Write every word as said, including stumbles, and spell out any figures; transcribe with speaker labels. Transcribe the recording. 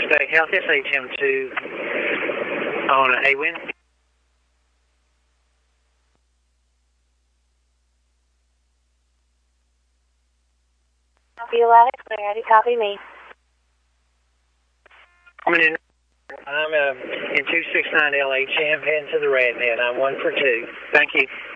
Speaker 1: Steakhouse, it's H M two on A Win.
Speaker 2: Copy eleven, clear. How do you copy me?
Speaker 1: I'm in, I'm uh, in two six nine L H M, heading to the Red Net. I'm one for two. Thank you.